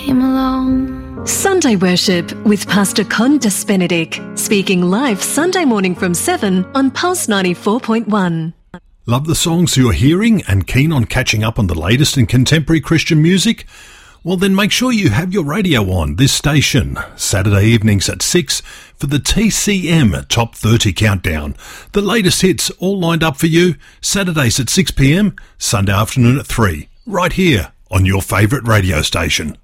came along. Sunday Worship with Pastor Condas Benedict, speaking live Sunday morning from 7 on Pulse 94.1. Love the songs you're hearing and keen on catching up on the latest in contemporary Christian music? Well, then make sure you have your radio on this station, Saturday evenings at 6 for the TCM Top 30 Countdown. The latest hits all lined up for you, Saturdays at 6 p.m, Sunday afternoon at 3, right here on your favourite radio station.